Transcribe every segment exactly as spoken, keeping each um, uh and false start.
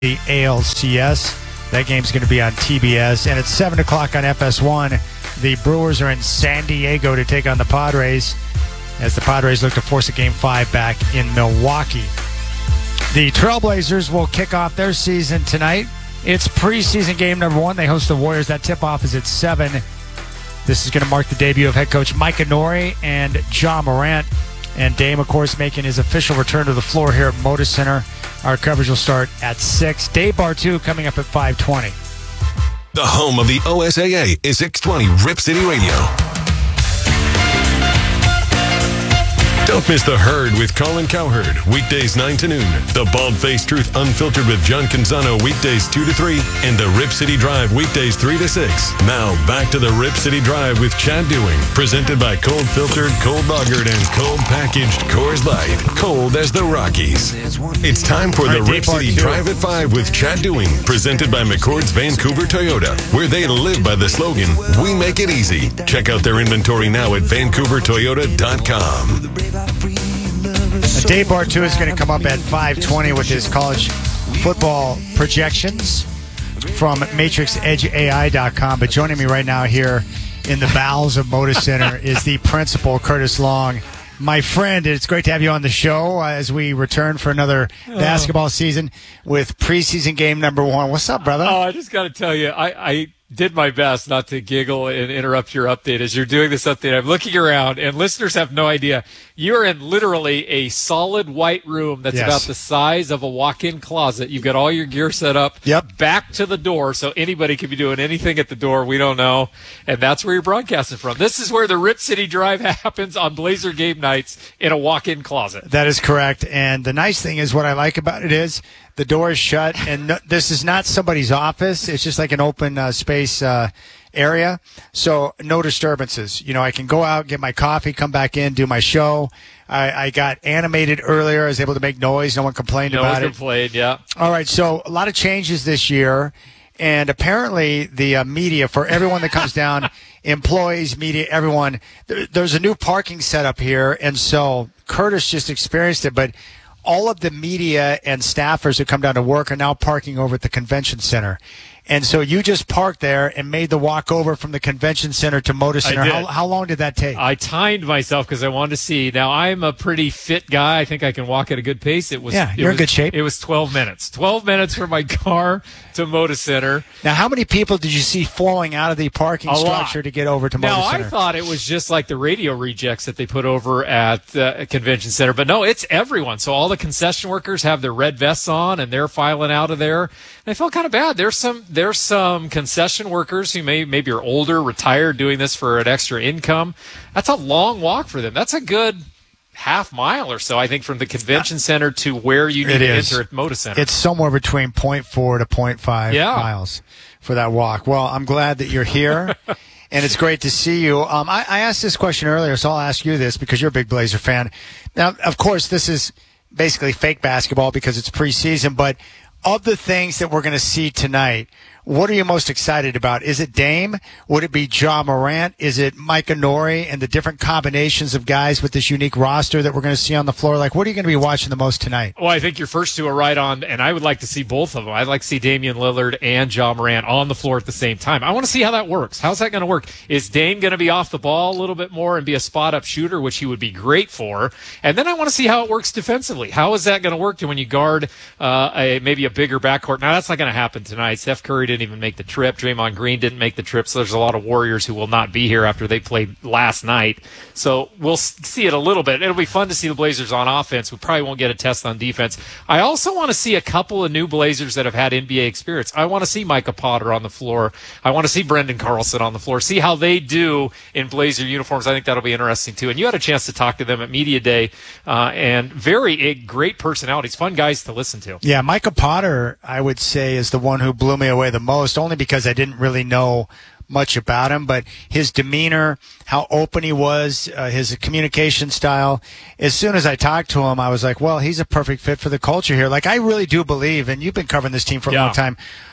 the A L C S. That game's going to be on T B S. And at seven o'clock on F S one, the Brewers are in San Diego to take on the Padres as the Padres look to force a Game five back in Milwaukee. The Trailblazers will kick off their season tonight. It's preseason game number one. They host the Warriors. That tip-off is at seven. This is going to mark the debut of head coach Micah Nori and Ja Morant. And Dame, of course, making his official return to the floor here at Moda Center. Our coverage will start at six. Dave Bartu coming up at five twenty. The home of the O S A A is six twenty Rip City Radio. Don't miss The Herd with Colin Cowherd, weekdays nine to noon. The Bald-Faced Truth Unfiltered with John Canzano, weekdays two to three. And the Rip City Drive, weekdays three to six. Now, back to the Rip City Drive with Chad Dewing. Presented by Cold Filtered, Cold Lagered, and Cold Packaged Coors Light. Cold as the Rockies. It's time for the Rip City Drive at five with Chad Dewing. Presented by McCord's Vancouver Toyota, where they live by the slogan, we make it easy. Check out their inventory now at vancouver toyota dot com. Dave Bartu is going to come up at five twenty with his college football projections from matrix edge A I dot com. But joining me right now here in the bowels of Moda Center is the principal, Curtis Long. My friend, it's great to have you on the show uh, as we return for another oh. basketball season with preseason game number one. What's up, brother? Oh, I just got to tell you, I, I did my best not to giggle and interrupt your update as you're doing this update. I'm looking around, and listeners have no idea. You're in literally a solid white room that's yes. about the size of a walk-in closet. You've got all your gear set up yep. back to the door, so anybody could be doing anything at the door. We don't know. And that's where you're broadcasting from. This is where the Rip City Drive happens on Blazer game nights in a walk-in closet. That is correct. And the nice thing is, what I like about it is the door is shut, and no, this is not somebody's office. It's just like an open uh, space uh, area, so no disturbances. You know, I can go out, get my coffee, come back in, do my show. I, I got animated earlier. I was able to make noise. No one complained no about one it. complained, yeah. All right, so a lot of changes this year, and apparently the uh, media, for everyone that comes down, employees, media, everyone, there, there's a new parking setup here, and so Curtis just experienced it, but all of the media and staffers who come down to work are now parking over at the convention center. And so you just parked there and made the walk over from the convention center to Moda Center. How, how long did that take? I timed myself because I wanted to see. Now, I'm a pretty fit guy. I think I can walk at a good pace. It was Yeah, you're it was, in good shape. It was twelve minutes. twelve minutes from my car to Moda Center. Now, how many people did you see falling out of the parking a structure lot. to get over to Moda now, Center? Now, I thought it was just like the radio rejects that they put over at the convention center. But no, it's everyone. So all the concession workers have their red vests on, and they're filing out of there. And I felt kind of bad. There's some There's some concession workers who may maybe are older, retired, doing this for an extra income. That's a long walk for them. That's a good half mile or so, I think, from the convention center to where you need it to is. enter at Moda Center. It's somewhere between zero point four to zero point five yeah. miles for that walk. Well, I'm glad that you're here, and it's great to see you. Um, I, I asked this question earlier, so I'll ask you this because you're a big Blazer fan. Now, of course, this is basically fake basketball because it's preseason, but of the things that we're going to see tonight, what are you most excited about? Is it Dame? Would it be Ja Morant? Is it Micah Nori and the different combinations of guys with this unique roster that we're going to see on the floor? Like, what are you going to be watching the most tonight? Well, I think your first two are right on, and I would like to see both of them. I'd like to see Damian Lillard and Ja Morant on the floor at the same time. I want to see how that works. How's that going to work? Is Dame going to be off the ball a little bit more and be a spot-up shooter, which he would be great for? And then I want to see how it works defensively. How is that going to work when you guard uh, a maybe a bigger backcourt? Now, that's not going to happen tonight. Steph Curry didn't even make the trip. Draymond Green didn't make the trip, so there's a lot of Warriors who will not be here after they played last night. So we'll see it a little bit. It'll be fun to see the Blazers on offense. We probably won't get a test on defense. I also want to see a couple of new Blazers that have had N B A experience. I want to see Micah Potter on the floor. I want to see Brendan Carlson on the floor, see how they do in Blazer uniforms. I think that'll be interesting, too. And you had a chance to talk to them at Media Day, uh, and very great personalities, fun guys to listen to. Yeah, Micah Potter, I would say, is the one who blew me away the most, only because I didn't really know much about him, but his demeanor, how open he was, uh, his communication style. As soon as I talked to him, I was like, well, he's a perfect fit for the culture here. Like, I really do believe, and you've been covering this team for a yeah. long time,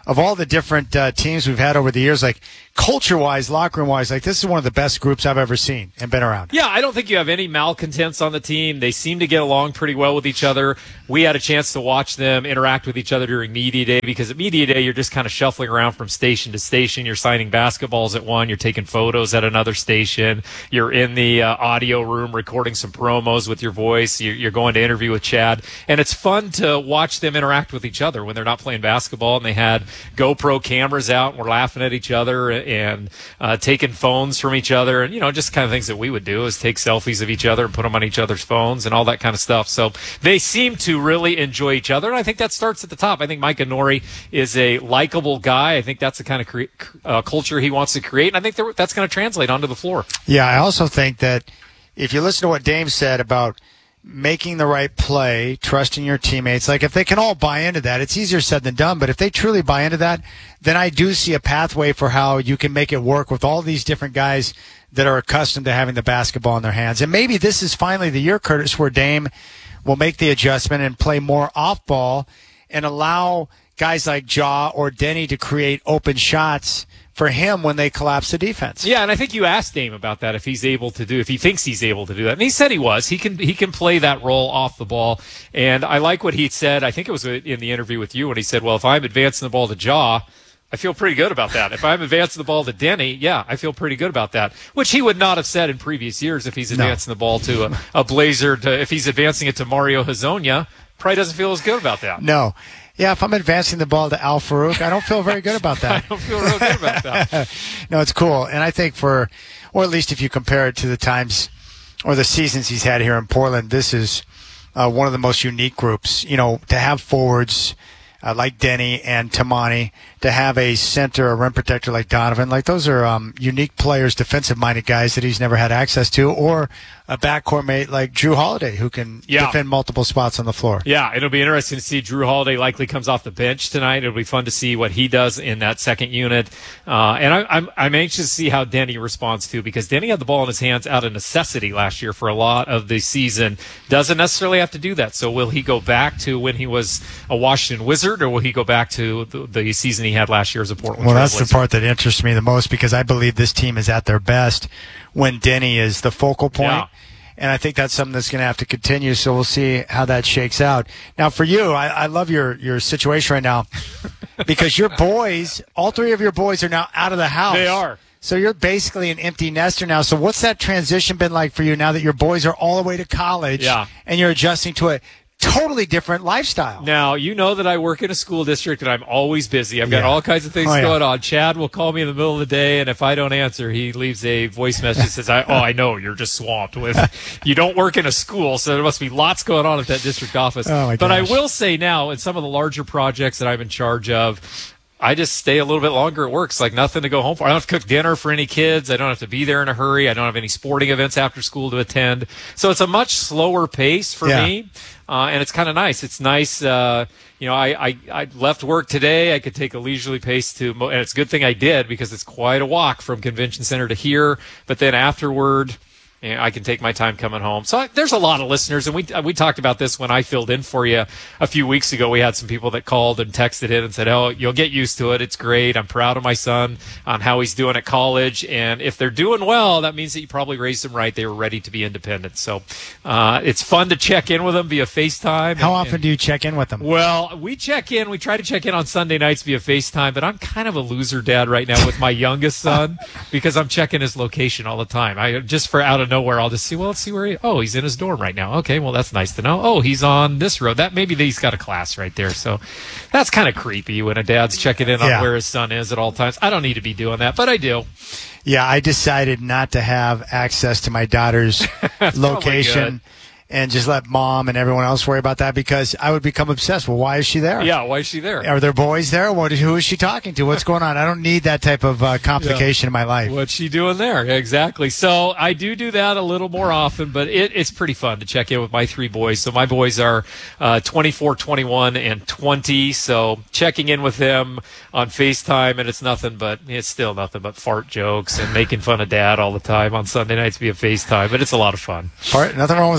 of all the different uh, teams we've had over the years, like culture-wise, locker-room-wise, like this is one of the best groups I've ever seen and been around. Yeah, I don't think you have any malcontents on the team. They seem to get along pretty well with each other. We had a chance to watch them interact with each other during media day, because at media day you're just kind of shuffling around from station to station. You're signing basketballs at one, you're taking photos at another station, you're in the uh, audio room recording some promos with your voice, you're, you're going to interview with Chad, and it's fun to watch them interact with each other when they're not playing basketball. And they had GoPro cameras out and we're laughing at each other and uh, taking phones from each other, and you know, just kind of things that we would do is take selfies of each other and put them on each other's phones and all that kind of stuff. So they seem to really enjoy each other, and I think that starts at the top. I think Micah Nori is a likable guy. I think that's the kind of cre- uh, culture he wants to create, and I think that that's going to translate onto the floor. Yeah, I also think that if you listen to what Dame said about making the right play, trusting your teammates, like if they can all buy into that, it's easier said than done, but if they truly buy into that, then I do see a pathway for how you can make it work with all these different guys that are accustomed to having the basketball in their hands. And maybe this is finally the year, Curtis, where Dame will make the adjustment and play more off ball and allow guys like Ja or Denny to create open shots for him when they collapse the defense. Yeah, and I think you asked Dame about that, if he's able to do, if he thinks he's able to do that. And he said he was. He can he can play that role off the ball. And I like what he said. I think it was in the interview with you when he said, well, if I'm advancing the ball to Ja, I feel pretty good about that. If I'm advancing the ball to Denny, yeah, I feel pretty good about that. Which he would not have said in previous years if he's advancing no. the ball to a, a Blazer, to, if he's advancing it to Mario Hezonja, probably doesn't feel as good about that. No. Yeah, if I'm advancing the ball to Al Farouk, I don't feel very good about that. I don't feel real good about that. No, it's cool. And I think for, or at least if you compare it to the times or the seasons he's had here in Portland, this is uh, one of the most unique groups. You know, to have forwards uh, like Denny and Tamani, to have a center, a rim protector like Donovan, like those are um, unique players, defensive-minded guys that he's never had access to, or a backcourt mate like Drew Holiday who can yeah. defend multiple spots on the floor. Yeah, it'll be interesting to see. Drew Holiday likely comes off the bench tonight. It'll be fun to see what he does in that second unit. Uh, and I, I'm I'm anxious to see how Denny responds too, because Denny had the ball in his hands out of necessity last year for a lot of the season. Doesn't necessarily have to do that. So will he go back to when he was a Washington Wizard, or will he go back to the, the season he had last year as a Portland Well, that's the Trailblazer? part that interests me the most, because I believe this team is at their best when Denny is the focal point. Yeah. And I think that's something that's going to have to continue, so we'll see how that shakes out. Now, for you, I, I love your, your situation right now because your boys, all three of your boys are now out of the house. They are. So you're basically an empty nester now. So what's that transition been like for you now that your boys are all the way to college yeah. and you're adjusting to a totally different lifestyle? Now, you know that I work in a school district and I'm always busy. I've got yeah. all kinds of things oh, yeah. going on. Chad will call me in the middle of the day, and if I don't answer, he leaves a voice message that says, I, oh, I know, you're just swamped with, you don't work in a school, so there must be lots going on at that district office. Oh, my but gosh. I will say now, in some of the larger projects that I'm in charge of, I just stay a little bit longer at work. It's like nothing to go home for. I don't have to cook dinner for any kids. I don't have to be there in a hurry. I don't have any sporting events after school to attend. So it's a much slower pace for yeah. me, uh, and it's kind of nice. It's nice. Uh, you know, I, I, I left work today. I could take a leisurely pace to, and it's a good thing I did, because it's quite a walk from Convention Center to here. But then afterward, and I can take my time coming home. So I, there's a lot of listeners, and we we talked about this when I filled in for you a few weeks ago. We had some people that called and texted in and said, oh, you'll get used to it. It's great. I'm proud of my son on how he's doing at college. And if they're doing well, that means that you probably raised them right. They were ready to be independent. So uh, it's fun to check in with them via FaceTime. How and, often and, do you check in with them? Well, we check in. We try to check in on Sunday nights via FaceTime, but I'm kind of a loser dad right now with my youngest son because I'm checking his location all the time. I just for out of nowhere, I'll just see, well, let's see where he, oh, he's in his dorm right now. Okay, well, that's nice to know. Oh, he's on this road. That maybe he's got a class right there. So that's kind of creepy when a dad's checking in on yeah. where his son is at all times. I don't need to be doing that, but I do. Yeah, I decided not to have access to my daughter's location and just let mom and everyone else worry about that, because I would become obsessed. Well, why is she there? Yeah, why is she there? Are there boys there? What? Who is she talking to? What's going on? I don't need that type of uh, complication yeah. in my life. What's she doing there? Exactly. So I do do that a little more often, but it, it's pretty fun to check in with my three boys. So my boys are uh, twenty-four, twenty-one, and twenty. So checking in with them on FaceTime, and it's nothing but, it's still nothing but fart jokes and making fun of dad all the time on Sunday nights via FaceTime, but it's a lot of fun. Fart, nothing wrong with a fart joke.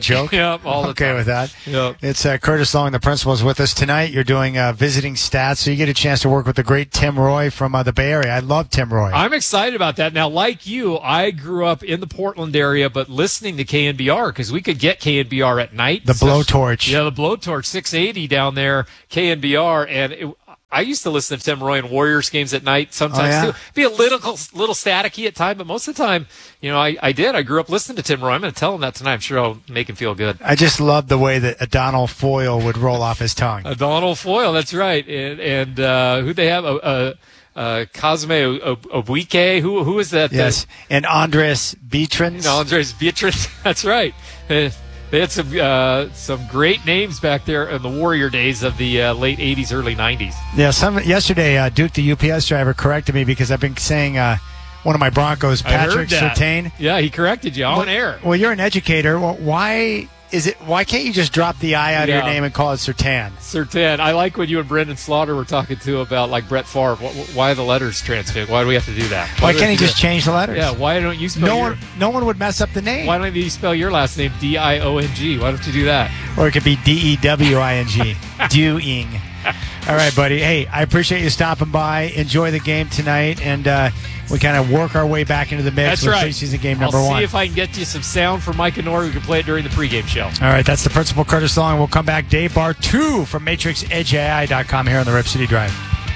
joke? Yep, all the okay time. with that. Yep. It's uh, Curtis Long, the principal, is with us tonight. You're doing uh, visiting stats, so you get a chance to work with the great Tim Roy from uh, the Bay Area. I love Tim Roy. I'm excited about that. Now, like you, I grew up in the Portland area, but listening to K N B R because we could get K N B R at night. The blowtorch. Yeah, the blowtorch, six eighty down there, K N B R, and it, I used to listen to Tim Roy in Warriors games at night sometimes, oh, yeah? too. Be a little little staticky at times, but most of the time, you know, I, I did. I grew up listening to Tim Roy. I'm going to tell him that tonight. I'm sure I'll make him feel good. I just love the way that O'Donnell Foyle would roll off his tongue. O'Donnell Foyle, that's right. And, and uh, who they have? Uh, uh, uh, Cosme Obuike. Who Who is that? Yes, and Andres Beatrins. No, Andres Beatrins. That's right. They had some uh, some great names back there in the Warrior days of the uh, late eighties, early nineties. Yeah, some yesterday, uh, Duke, the U P S driver, corrected me because I've been saying uh, one of my Broncos, Patrick Surtain. Yeah, he corrected you on well, air. Well, you're an educator. Well, why is it? Why can't you just drop the I out yeah. of your name and call it Surtain? Surtain. I like when you and Brendan Slaughter were talking too about like Brett Favre. Why the letters transfixed? Why do we have to do that? Why, why can't he just change the letters? Yeah. Why don't you spell? No your, one, no one would mess up the name. Why don't you spell your last name D I O N G? Why don't you do that? Or it could be D E W I N G. Doing. All right, buddy. Hey, I appreciate you stopping by. Enjoy the game tonight, and uh, we kind of work our way back into the mix that's with right. preseason game number I'll see one. if I can get you some sound from Mike and Nori. We can play it during the pregame show. All right, that's the principal, Curtis Long. We'll come back. Dave Barr two from Matrix Edge A I dot com here on the Rip City Drive.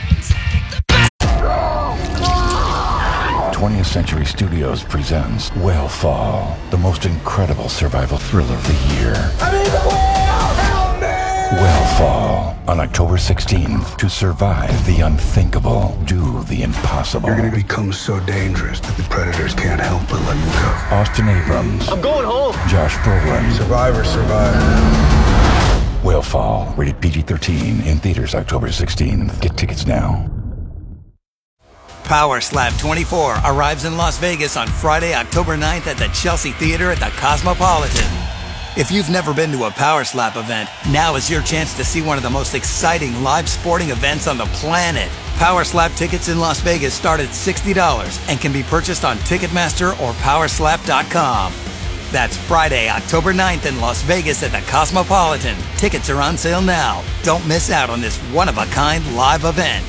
twentieth Century Studios presents Whale the most incredible survival thriller of the year. I mean, the whale! Help me! Whale on October sixteenth. To survive the unthinkable, do the impossible. You're going to become so dangerous that the predators can't help but let you go. Austin Abrams. I'm going home. Josh Brolin. Survivor, survivor. Whale rated P G thirteen, in theaters October sixteenth. Get tickets now. Power Slap twenty-four arrives in Las Vegas on Friday, October ninth at the Chelsea Theater at the Cosmopolitan. If you've never been to a Power Slap event, now is your chance to see one of the most exciting live sporting events on the planet. Power Slap tickets in Las Vegas start at sixty dollars and can be purchased on Ticketmaster or power slap dot com. That's Friday, October ninth in Las Vegas at the Cosmopolitan. Tickets are on sale now. Don't miss out on this one-of-a-kind live event.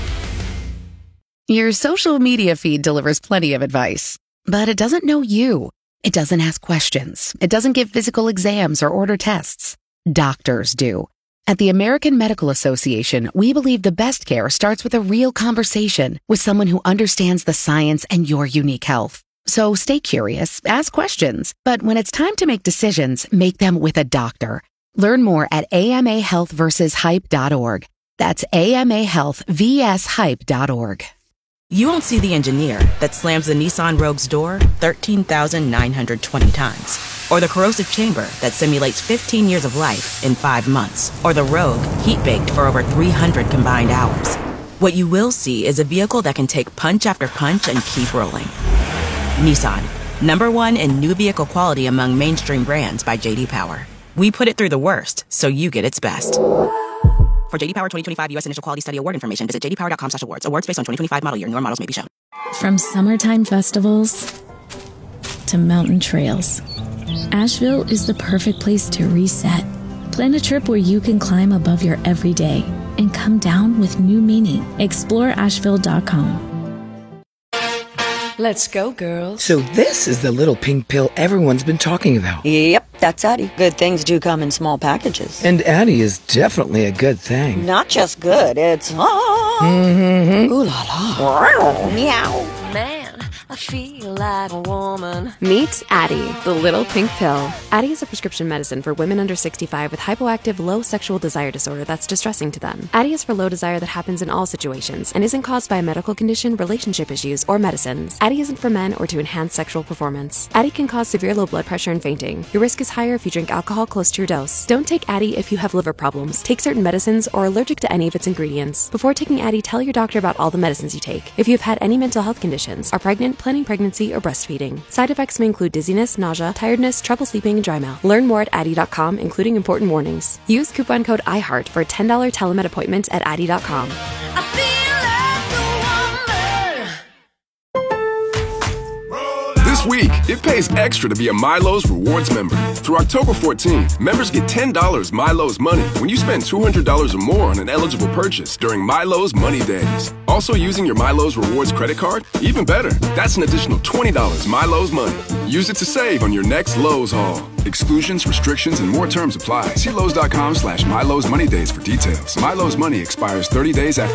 Your social media feed delivers plenty of advice, but it doesn't know you. It doesn't ask questions. It doesn't give physical exams or order tests. Doctors do. At the American Medical Association, we believe the best care starts with a real conversation with someone who understands the science and your unique health. So stay curious, ask questions, but when it's time to make decisions, make them with a doctor. Learn more at A M A health versus hype dot org. That's A M A health versus hype dot org. You won't see the engineer that slams the Nissan Rogue's door thirteen thousand nine hundred twenty times. Or the corrosive chamber that simulates fifteen years of life in five months. Or the Rogue heat-baked for over three hundred combined hours. What you will see is a vehicle that can take punch after punch and keep rolling. Nissan, number one in new vehicle quality among mainstream brands by J D Power. We put it through the worst, so you get its best. For J D Power twenty twenty-five U S Initial Quality Study Award information, visit j d power dot com slash awards. Awards based on twenty twenty-five model year. Newer models may be shown. From summertime festivals to mountain trails, Asheville is the perfect place to reset. Plan a trip where you can climb above your everyday and come down with new meaning. explore asheville dot com. Let's go, girls. So this is the little pink pill everyone's been talking about. Yep, that's Addie. Good things do come in small packages. And Addie is definitely a good thing. Not just good, it's... Ah, mm-hmm. Ooh la la. Meow. Man, I feel like a woman. Meet Addie, the little pink pill. Addie is a prescription medicine for women under sixty-five with hypoactive low sexual desire disorder that's distressing to them. Addie is for low desire that happens in all situations and isn't caused by a medical condition, relationship issues, or medicines. Addie isn't for men or to enhance sexual performance. Addie can cause severe low blood pressure and fainting. Your risk is higher if you drink alcohol close to your dose. Don't take Addie if you have liver problems, take certain medicines, or are allergic to any of its ingredients. Before taking Addie, tell your doctor about all the medicines you take. If you have had any mental health conditions, are pregnant, planning pregnancy, or breastfeeding. Side effects may include dizziness, nausea, tiredness, trouble sleeping, and dry mouth. Learn more at addie dot com, including important warnings. Use coupon code iHeart for a ten dollars telemed appointment at addie dot com. I feel like a woman. This This week, it pays extra to be a Milo's Rewards member. Through October fourteenth, members get ten dollars Milo's Money when you spend two hundred dollars or more on an eligible purchase during Milo's Money Days. Also using your Milo's Rewards credit card? Even better, that's an additional twenty dollars Milo's Money. Use it to save on your next Lowe's haul. Exclusions, restrictions, and more terms apply. See Lowe's.com slash Milo's Money Days for details. Milo's Money expires thirty days after